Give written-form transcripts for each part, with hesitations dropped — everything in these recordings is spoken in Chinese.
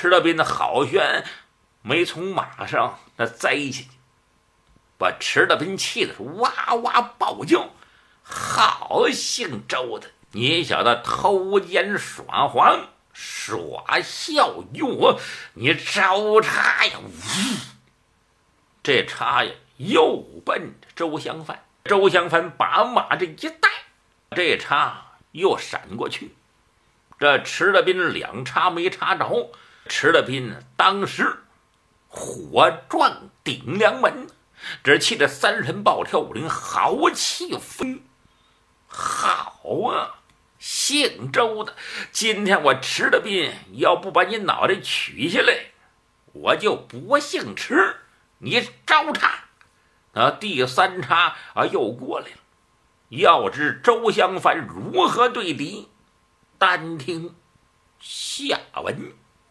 池德斌的好悬没从马上那栽下去，把池德斌气的是哇哇暴叫。好姓周的，你小子偷奸耍滑耍孝勇，你招叉呀！这叉呀又奔着周香帆，周香帆把马这一带，这叉又闪过去，这池德斌两叉没插着，池德斌当时火撞顶梁门，只气得三神暴跳武林豪气飞。好啊，姓周的，今天我池德斌要不把你脑袋取下来，我就不姓池。你招叉，第三叉又过来了。要知周香帆如何对敌，单听下文。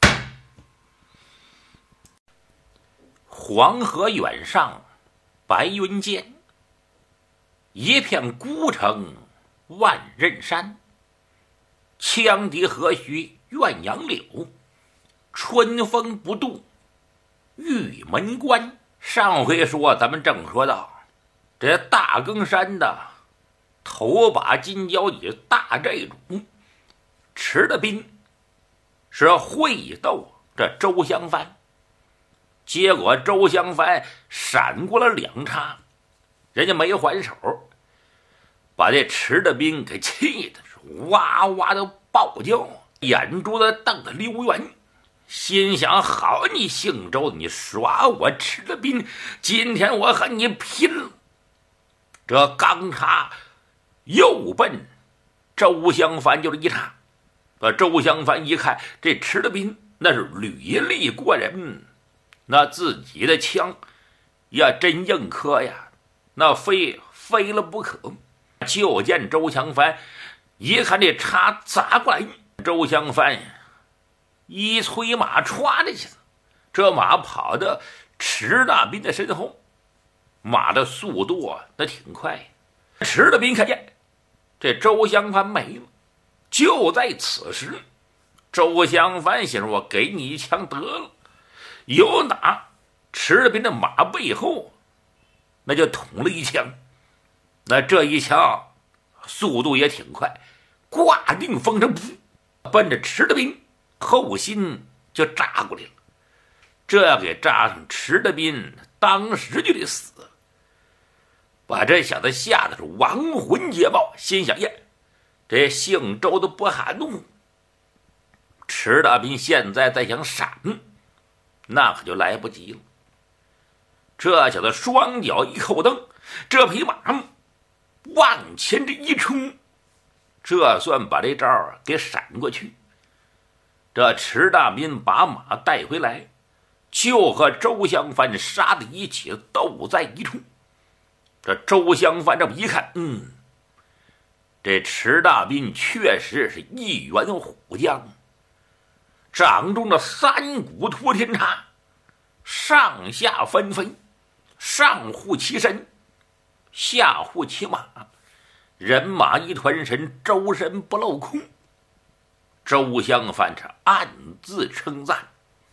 黄河远上白云间，一片孤城万仞山。羌笛何须怨杨柳，春风不度玉门关。上回说咱们正说到，这大更山的头把金交椅大寨主池德斌是会斗这周香帆，结果周香帆闪过了两叉，人家没还手，把这池德斌给气的是哇哇的暴叫，眼珠子瞪得溜圆，心想：好你姓周，你耍我池德斌，今天我和你拼了！这刚叉又奔周香帆就是一叉，周香帆一看这池德斌那是履历过人，那自己的枪呀真硬磕呀，那非了不可。就见周香帆一看这叉砸过来，周香帆一催马歘的去了，这马跑到池大斌的身后，马的速度那挺快。池大斌看见这周香帆没了，就在此时，周香帆心说：我给你一枪得了。有打池大斌的马背后，那就捅了一枪。那这一枪速度也挺快，挂定风声，奔着池大斌后心就扎过来了。这给扎上，池德斌当时就得死，把这小子吓得是亡魂皆爆，心想：耶，这姓周的不喊怒。池大斌现在再想闪，那可就来不及了。这小子双脚一扣蹬，这匹马往前这一冲，这算把这招给闪过去。这池大斌把马带回来，就和周香帆杀的一起斗在一处。这周香帆这么一看，这池大斌确实是一员虎将，掌中的三股托天叉，上下分飞，上护其身，下护其马，人马一团神，周身不露空。周香帆是暗自称赞。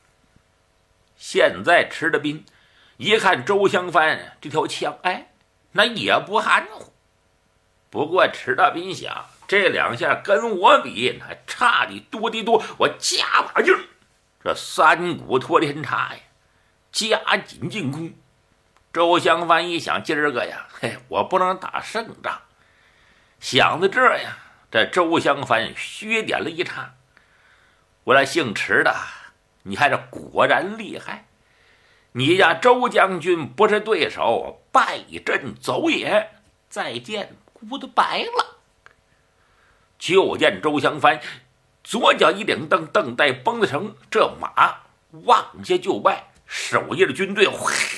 现在池德斌一看周香帆这条枪，那也不含糊。不过池德斌想，这两下跟我比还差的多的多，我加把劲儿，这三股托天叉呀，加紧进攻。周香帆一想，今儿个呀，我不能打胜仗。想到这呀，这周香帆虚点了一叉。我这姓池的，你看这果然厉害，你家周将军不是对手，败阵走也，再见，goodbye了。就见周香帆左脚一领蹬，蹬带绷子绳，这马往下就败，守夜的军队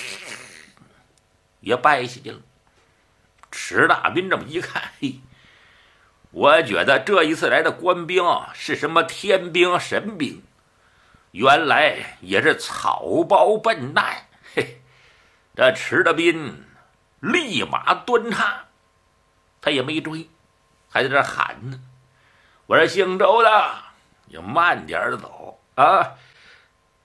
也败下去了。池大斌这么一看，我觉得这一次来的官兵是什么天兵神兵，原来也是草包笨蛋。这池德斌立马端叉，他也没追，还在这喊呢：我说姓周的，你慢点走啊！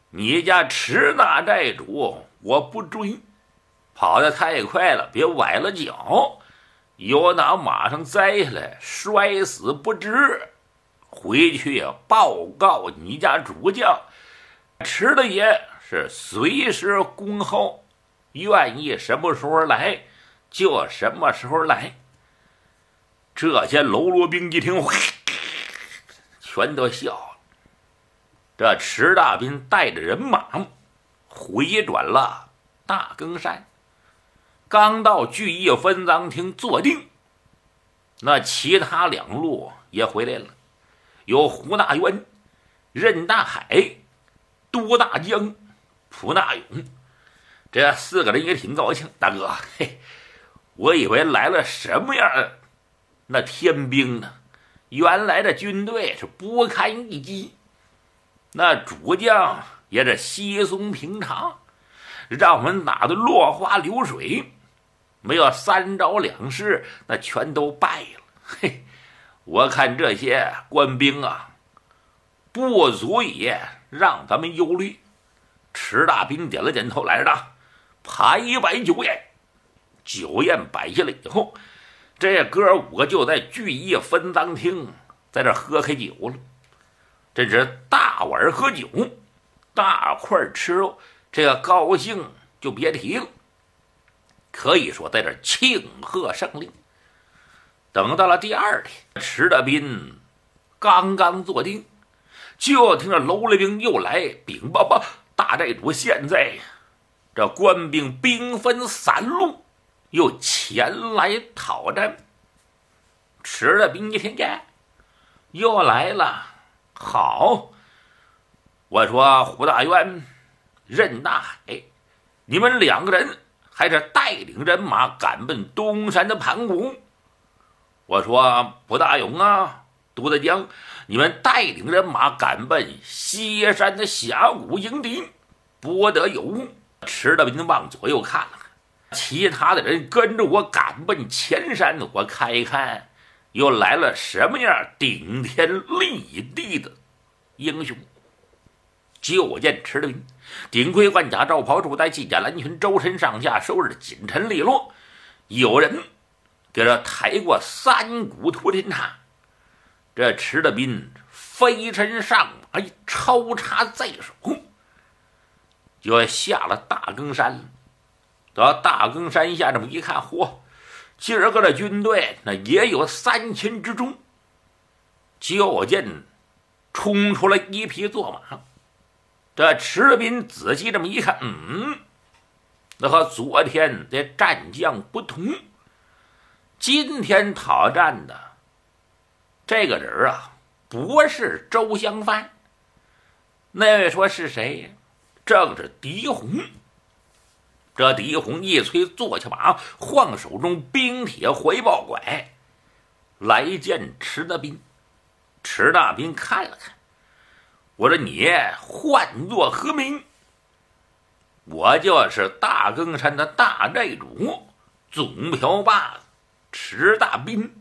你家池大寨主我不追，跑得太快了，别崴了脚，有哪马上栽下来摔死不知。回去报告你家主将，池大爷是随时恭候，愿意什么时候来就什么时候来。这些喽啰兵一听，全都笑了。这池大斌带着人马回转了大更山，刚到聚义分赃厅坐定，那其他两路也回来了，有胡大渊、任大海、都大江、蒲大勇，这4个人也挺高兴。大哥，嘿，我以为来了什么样的那天兵呢？原来这军队是不堪一击，那主将也是稀松平常，让我们打得落花流水，没有3招2式，那全都败了。嘿，我看这些官兵啊，不足以让咱们忧虑。池大斌点了点头，来着，排摆酒宴。酒宴摆下来以后，这哥5个就在聚义分赃厅在这喝开酒了。这是大碗喝酒，大块吃肉，这个高兴就别提了，可以说在这庆贺胜利。等到了第2天，池大斌刚刚坐定，就听着楼雷兵又来禀报报，大寨主现在这官兵兵分3路，又前来讨战。池大斌一听见又来了，好，我说胡大渊、任大海，你们2个人还是带领人马赶奔东山的盘古。我说蒲大勇啊、都大江，你们带领人马赶奔西山的峡谷迎敌，不得有误。池大斌往左右看了看，其他的人跟着我赶奔前山，我看一看又来了什么样顶天立地的英雄。就见池大斌顶盔贯甲，罩袍束带，系甲蓝裙，周身上下收拾紧沉利落，有人给这抬过3股托天叉。这池大斌飞身上马，抄叉在手，就下了大更山了。到大更山下这么一看，嚯，今儿个这军队那也有3000之众。就见冲出来一匹坐马，这池大斌仔细这么一看，那和昨天的战将不同。今天讨战的这个人啊，不是周襄藩，那位说是谁？正是狄洪。这狄洪一催坐下马，晃手中冰铁怀抱拐来见池大斌。池大斌看了看，我说你唤作何名？我就是大更山的大寨主，总瓢把子池大斌。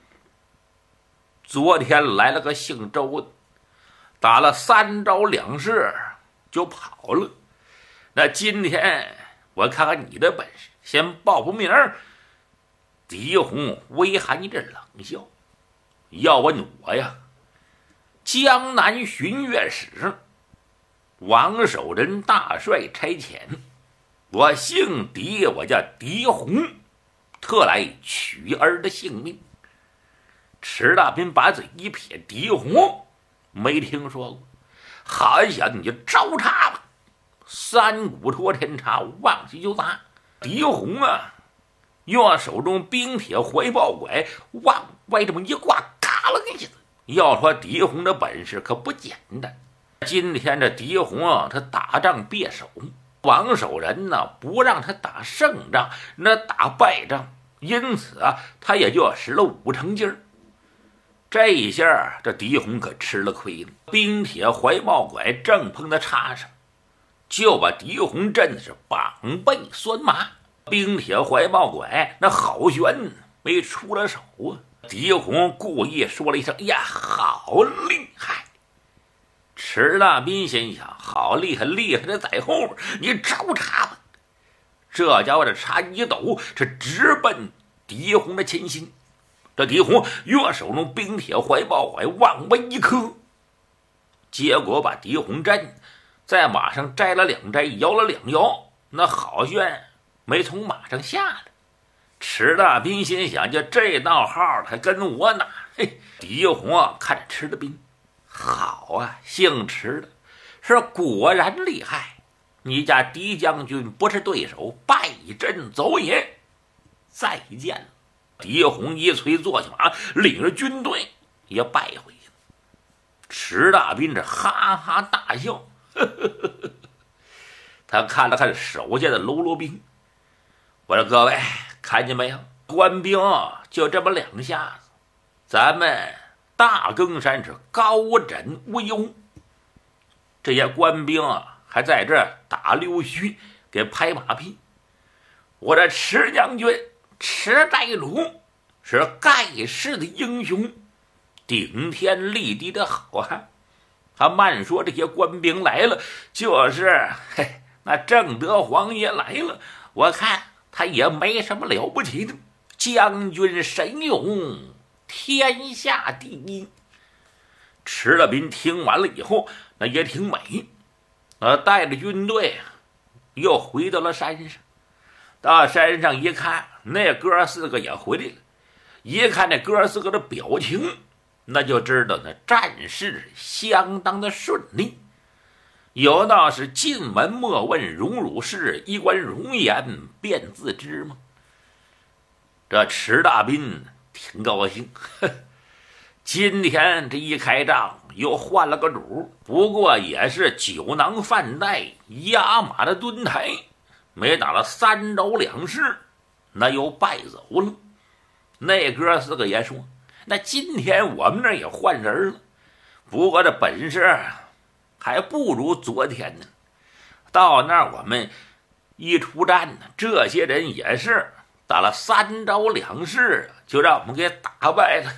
昨天来了个姓周的，打了3招2式就跑了。那今天我看看你的本事，先报报名。狄洪微含一阵冷笑，要问我呀，江南巡阅使王守仁大帅差遣，我姓狄，我叫狄洪，特来取儿的性命。池大斌把嘴一撇，狄洪没听说过，好想你就招叉吧！3股托天叉往起就砸。狄洪啊，用手中冰铁怀抱拐往外这么一挂，嘎了一下子。要说狄洪的本事可不简单。今天这狄洪啊，他打仗别手，王守仁呢不让他打胜仗，那打败仗，因此啊，他也就使了5成劲儿。这一下这狄洪可吃了亏了，冰铁怀抱拐正碰他叉上，就把狄洪震的是膀背酸麻。冰铁怀抱拐那好悬没出了手啊！狄洪故意说了一声：“呀，好厉害！” 池大斌心想：好厉害，厉害的在后边，你找茬吧！这家伙这茶一抖，是直奔狄红的前心。这狄红用手中冰铁怀抱怀往外一磕，结果把狄红站在马上摘了两摘，摇了两摇，那好悬没从马上下来。池大斌心想：就这道号他跟我打。嘿，狄红啊，看着池大斌，好啊，姓池的，是果然厉害。你家狄将军不是对手，败阵走也。再见了。狄红一催坐下马，领着军队也败回去了。池大斌这哈哈大笑，呵呵呵呵，他看了看手下的喽啰兵，我说各位看见没有，官兵就这么两下子，咱们大更山是高枕无忧。这些官兵还在这打溜须，给拍马屁。我这池将军池寨主是盖世的英雄，顶天立地的好汉。他慢说这些官兵来了，就是那正德皇爷来了，我看他也没什么了不起的，将军神勇，天下第一。池大斌听完了以后，那也挺美，带着军队又回到了山上。到山上一看，那哥四个也回来了。一看那哥四个的表情，那就知道那战事相当的顺利。有道是进门莫问荣辱事，一观容颜便自知吗？这池大斌挺高兴，今天这一开仗又换了个主，不过也是酒囊饭袋，压马的蹲台，没打了3招2式，那又败走了。那哥四个也说，那今天我们那也换人了，不过这本事还不如昨天呢。到那儿我们一出战呢，这些人也是打了3招2式，就让我们给打败了。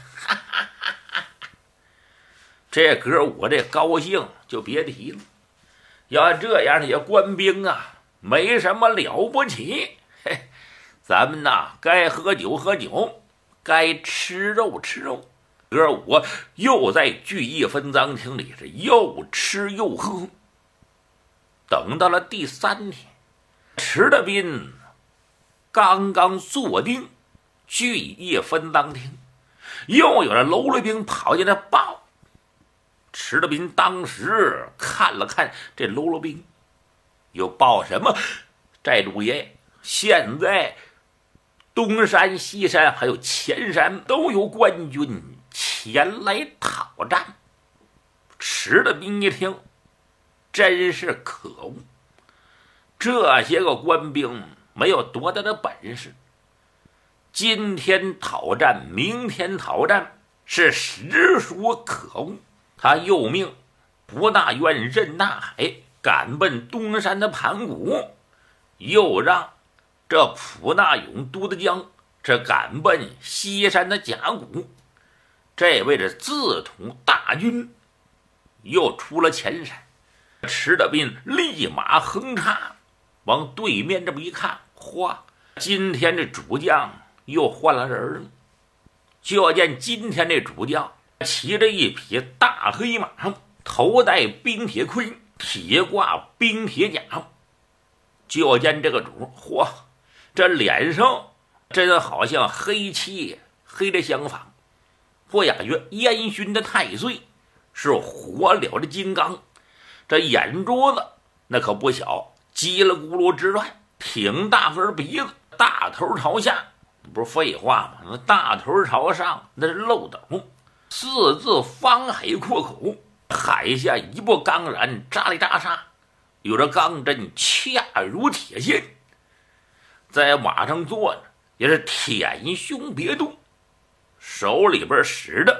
这哥我这高兴就别提了。要这样那些官兵没什么了不起，咱们该喝酒喝酒，该吃肉吃肉。哥我又在聚义分赃厅里是又吃又喝。等到了第3天，池大斌刚刚坐定聚义分赃厅，又有了喽啰兵跑进来报。池大斌当时看了看这喽啰兵，又报什么？寨主爷，现在东山西山还有前山都有官军前来讨战。池大斌一听，真是可恶，这些个官兵没有多大的本事，今天讨战明天讨战，是实属可恶。他又命卜大渊任大海赶奔东山的盘古，又让这卜大勇都督江这赶奔西山的甲骨。这位是自统大军又出了前山。池大斌立马横插往对面这么一看，哗，今天这主将又换了人了。就见今天这主将骑着一匹大黑马，头戴冰铁盔，体挂冰铁甲。就见这个主，嚯，这脸上真好像黑漆黑的相仿，不亚于烟熏的太岁，是火燎的金刚。这眼珠子那可不小，叽里咕噜直转，挺大根鼻子，大头朝下，不是废话吗？那大头朝上那是漏斗，四字方海阔口，海下一部钢髯扎里扎沙，有着钢针恰如铁线。在马上坐着也是舔胸别肚，手里边使的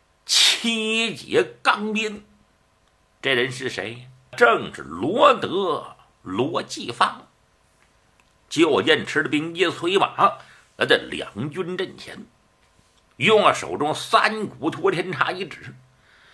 7节钢鞭。这人是谁？正是罗德罗继发。就见池大斌一催马来到两军阵前，用手中3股托天叉一指，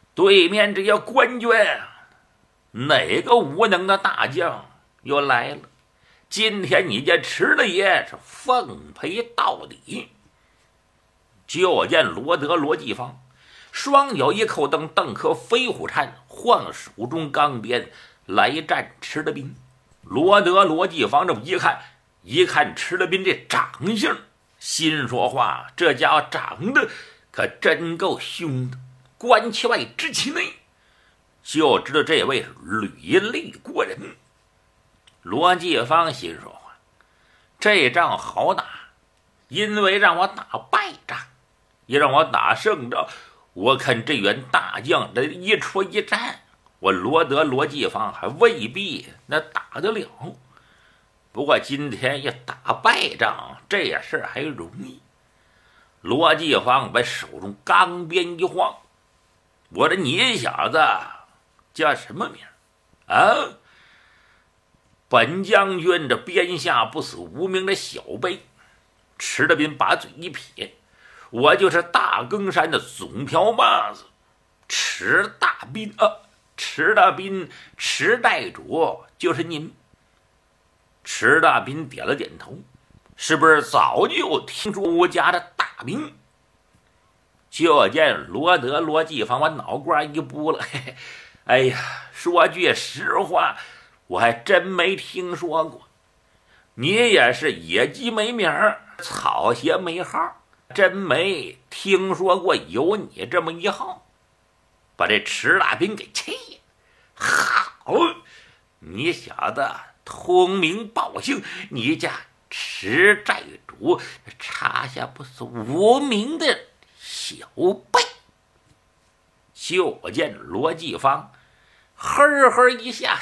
对面这些官军，哪个无能的大将又来了？今天你这迟大爷是奉陪到底。就见罗德、罗继芳双脚一扣蹬，蹬颗飞虎铲，晃手中钢鞭来战迟大斌。罗德、罗继芳这么一看迟大斌这长相，心说话，这家伙长得可真够凶的，观其外知其内，就知道这位是履历过人。罗继芳心说话，这仗好打，因为让我打败仗，也让我打胜仗。我看这员大将这一戳一战，我罗德、罗继芳还未必那打得了。不过今天一打败仗，这事还容易。罗继芳把手中钢鞭一晃，我说你小子叫什么名啊？本将军这鞭下不死无名的小辈。迟大斌把嘴一撇，我就是大更山的总瓢把子迟大斌啊，迟大斌，迟代主就是您。迟大斌点了点头，是不是早就听说我家的大名？就见罗德、罗继芳往脑瓜一拨了，嘿嘿，哎呀，说句实话，我还真没听说过。你也是野鸡没名儿，草鞋没号，真没听说过有你这么一号。把这迟大斌给气了，好，你小子通名报姓，你家迟寨主插下不是无名的小辈。就见罗继芳呵呵一下，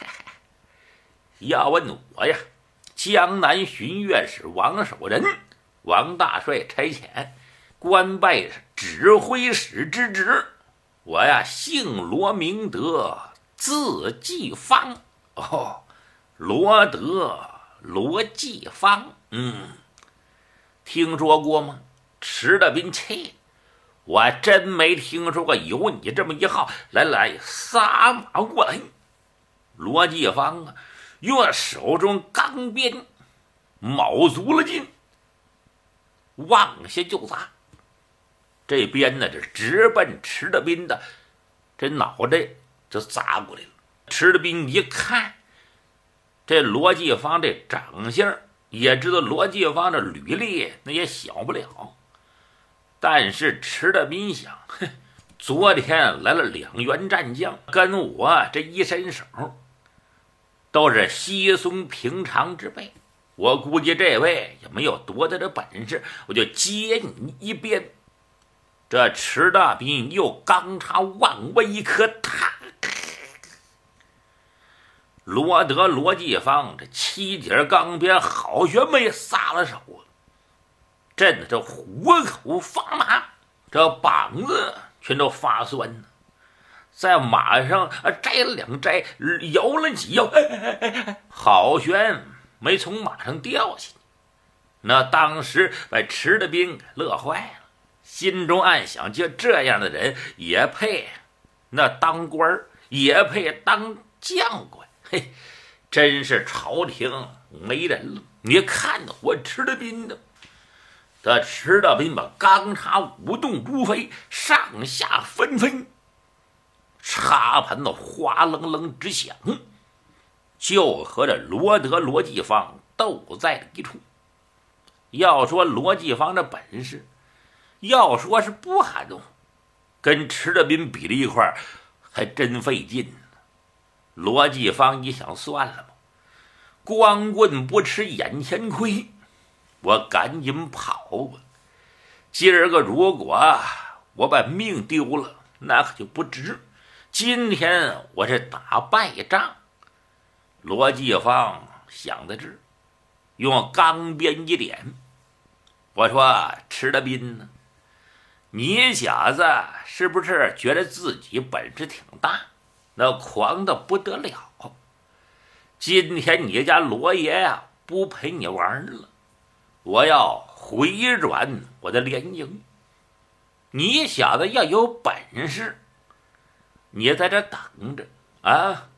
要问我呀，江南巡阅使王守仁，王大帅差遣，官拜指挥使之职。我呀姓罗名德，字继芳。哦，罗德、罗继芳，听说过吗？迟大斌气，我真没听说过有你这么一号。来，撒马过来！罗继芳啊，用手中钢鞭卯足了劲，往下就砸。这边呢，这直奔迟大斌的这脑袋就砸过来了。迟大斌一看这罗继芳这长相，也知道罗继芳这履历那也小不了。但是迟大斌想，昨天来了2员战将，跟我这一伸手都是稀松平常之辈，我估计这位也没有多大的本事，我就接你一鞭。这迟大斌又刚插万威一颗，罗德、罗继芳这7节钢鞭好学没撒了手啊，震得这虎口发麻，这膀子全都发酸呢。在马上摘了2摘，摇了几摇，好悬没从马上掉下去。那当时把迟大斌给乐坏了，心中暗想，就这样的人也配那当官，也配当将官。嘿，真是朝廷没人了。你看到我迟大斌的，这迟大斌把钢叉舞动如飞，上下纷纷，插盘子哗楞楞直响，就和这罗德、罗继芳斗在了一处。要说罗继芳的本事，要说是不含糊，跟迟大斌比了一块还真费劲呢。罗继芳一想，算了吧，光棍不吃眼前亏，我赶紧跑吧。今儿个如果我把命丢了，那可就不值。今天我是打败仗。罗继芳想得知，用钢鞭一点，我说迟大斌呢，你小子是不是觉得自己本事挺大，那狂的不得了？今天你家罗爷呀，不陪你玩了，我要回转我的连营。你小子要有本事， 你也在这等着啊！